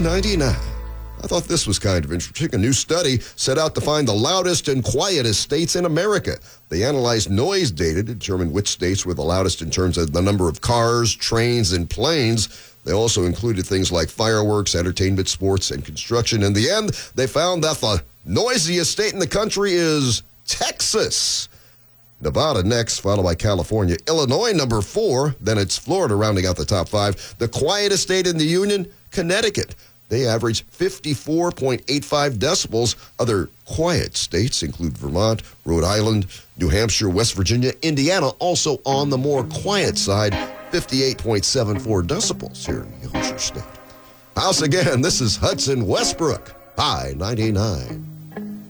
1999. I thought this was kind of interesting. A new study set out to find the loudest and quietest states in America. They analyzed noise data to determine which states were the loudest in terms of the number of cars, trains, and planes. They also included things like fireworks, entertainment, sports, and construction. In the end, they found that the noisiest state in the country is Texas. Nevada next, followed by California. Illinois, number 4. Then it's Florida rounding out the top 5. The quietest state in the union, Connecticut. They average 54.85 decibels. Other quiet states include Vermont, Rhode Island, New Hampshire, West Virginia, Indiana, also on the more quiet side, 58.74 decibels here in New Hampshire State. House again, this is Hudson Westbrook, High 99.